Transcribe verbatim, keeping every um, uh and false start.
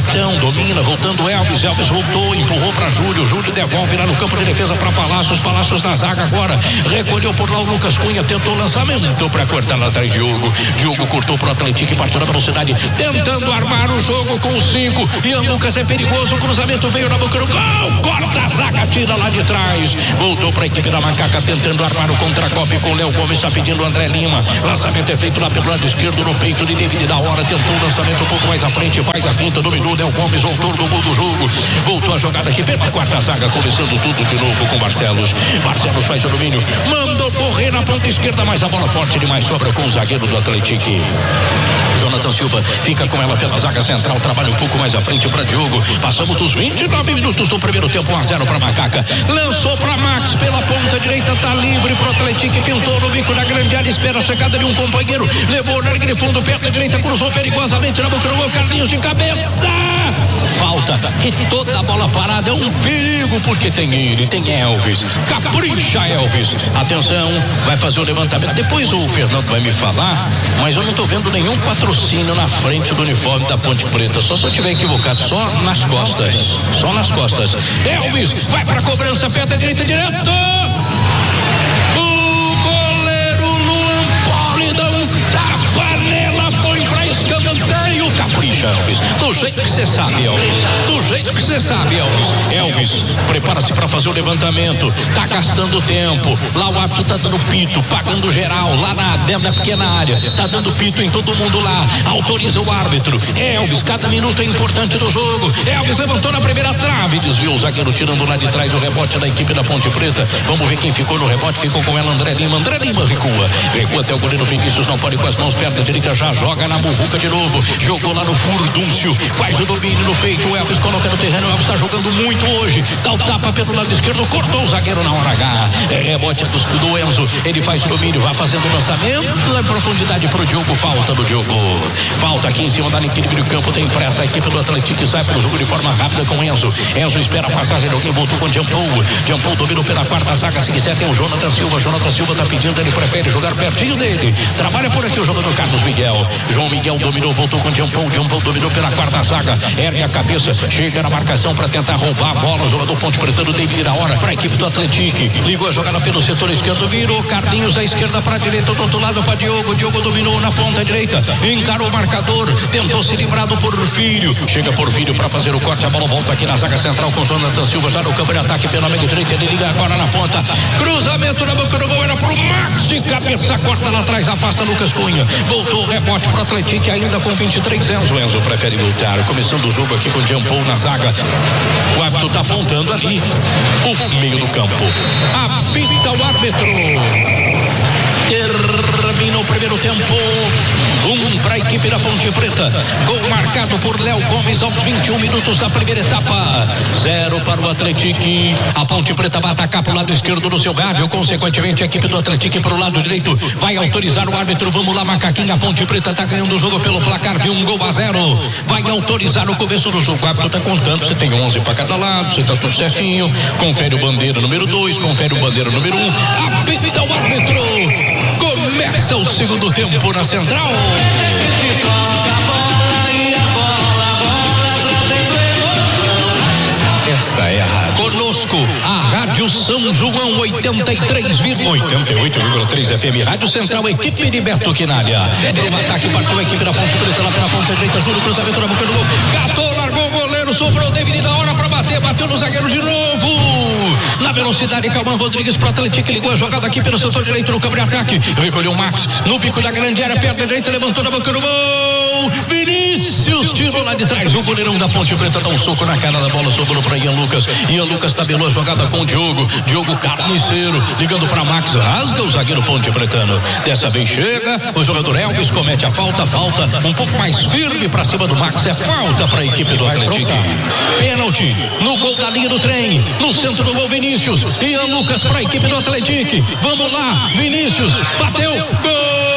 capitão, domina, voltando Elvis, Elvis voltou, empurrou para Júlio, Júlio devolve lá no campo de defesa para Palácios, Palácios na zaga agora, recolheu por lá o Lucas Cunha, tentou o lançamento para cortar lá atrás Diogo, Diogo cortou pro Atlético e partiu na velocidade, tentando armar o jogo com cinco, Ian Lucas é perigoso, o cruzamento veio na boca do gol, corta a zaga, tira lá de trás, voltou para a equipe da Macaca, tentando armar o contra-golpe com o Léo Gomes, está pedindo o André Lima, lançamento é feito lá pelo lado esquerdo no peito de David da hora, tentou o lançamento um pouco mais à frente, faz a finta, dominou, Léo Gomes voltou no gol do jogo, voltou a jogada aqui pela quarta zaga, começando tudo de novo com Barcelos, Barcelos faz o domínio, mandou correr na ponta esquerda, mas a bola forte demais sobra com o zagueiro do Atlético. Jonathan Silva fica com ela pela zaga central, trabalha um pouco mais à frente para Diogo, passamos dos vinte e nove minutos do primeiro tempo, um a zero para Macaca, lançou para Max pela ponta direita, tá livre pro Atlético, fintou no bico da grande área, espera a chegada de um companheiro, levou na linha de fundo, perna direita, cruzou perigosamente na boca do gol, Carlinhos de cabeça, falta, e toda a bola parada é um perigo, porque tem ele, tem Elvis, capricha Elvis, atenção, vai fazer o levantamento, depois o Fernando vai me falar, mas eu não tô vendo nenhum patrocínio na frente do uniforme da Ponte Preta, só se eu tiver equivocado, só nas costas, só nas costas, Elvis, vai pra cobrança, perna direita, direto, o goleiro Luan Polidão da panela, foi pra escanteio, capricha Elvis, do jeito que você sabe Elvis, do jeito que você sabe Elvis, Elvis, prepara-se pra fazer o levantamento, tá gastando tempo, lá o árbitro tá dando pito, pagando geral, lá na, dentro da pequena área, tá dando pito em todo mundo lá, autoriza o árbitro, Elvis, cada minuto é importante do jogo, Elvis levantou na primeira trave, desviou o zagueiro tirando lá de trás o rebote da equipe da Ponte Preta, vamos ver quem ficou no rebote, ficou com ela André Lima, André Lima recua, recua até o goleiro Vinícius, não pode com as mãos, perna direita, já joga na muvuca de novo, jogou lá no furdúncio, faz o domínio no peito, o Elvis coloca no terreno, o Elvis está jogando muito hoje, dá o tapa pelo lado esquerdo, cortou o zagueiro na hora H, é rebote do, do Enzo, ele faz o domínio, vai fazendo o lançamento, na profundidade pro Diogo, falta do Diogo, falta aqui em cima da equilíbrio do campo, tem pressa, a equipe do Atlético sai pro jogo de forma rápida com Enzo, Enzo espera a passagem, alguém voltou com Jean Paul, Jean Paul dominou pela quarta zaga, se quiser tem o Jonathan Silva, Jonathan Silva tá pedindo, ele prefere jogar pertinho dele, trabalha por aqui o jogador Carlos Miguel, João Miguel dominou, voltou com Jean Paul, Jean Paul dominou pela quarta zaga, ergue a cabeça, chega na marcação para tentar roubar a bola, o jogador Ponte Pretano, David na hora, para a equipe do Atlético, ligou a jogada pelo setor esquerdo, virou Carlinhos da esquerda para a direita, do outro lado para Diogo, Diogo dominou na ponta direita, encarou o marcador, tentou se livrar do Porfírio, chega Porfírio para fazer o corte, a bola volta aqui na zaga central com Jonathan Silva, já no campo de ataque pela meia direita, ele liga agora na ponta, cruzamento na boca do gol, era pro Max de cabeça, corta lá atrás, afasta Lucas Cunha, voltou o rebote pro Atlético ainda com vinte e três anos, o Enzo prefere lutar, começando o jogo aqui com Jean Paul na zaga, o árbitro tá apontando ali o meio do campo, apita o árbitro, termina o primeiro tempo, um para a equipe da Ponte Preta, gol marcado por Léo Gomes aos vinte e um minutos da primeira etapa, zero para o Atlético, a Ponte Preta vai atacar para o lado esquerdo do seu rádio, consequentemente a equipe do Atlético para o lado direito, vai autorizar o árbitro, vamos lá Macaquinha, a Ponte Preta está ganhando o jogo pelo placar de um gol a zero, vai autorizar o começo do jogo, o árbitro está contando, você tem onze para cada lado, você está tudo certinho, confere o bandeira número dois, confere o bandeira número um, apita o árbitro, começa o segundo tempo na central. Esta é a rádio. Conosco, a Rádio São João oitenta e três vírgula oito vírgula três F M, Rádio Central, equipe de Beto Quinalha. No ataque partiu a equipe da Ponte Preta lá pela ponta direita, Júlio, cruzamento na boca do gol. Catou, largou o goleiro, sobrou David da hora para bater, bateu no zagueiro de novo. Na velocidade, Calman Rodrigues para Atlético, ligou a jogada aqui pelo setor direito no campo de ataque. Recolheu o Max no bico da grande área, perna direita, levantou na boca do gol. Vinícius tirou lá de trás. O goleirão da Ponte Preta dá um soco na cara da bola, sobrou para Ian Lucas. Ian Lucas tabelou a jogada com o Diogo. Diogo carniceiro, ligando para Max, rasga o zagueiro Ponte Pretano. Dessa vez chega, o jogador Elvis comete a falta, falta um pouco mais firme para cima do Max. É falta para a equipe do Atlético. Pênalti no gol da linha do trem, no centro do gol Vinícius. Ian Lucas para a equipe do Atlético. Vamos lá, Vinícius bateu, gol!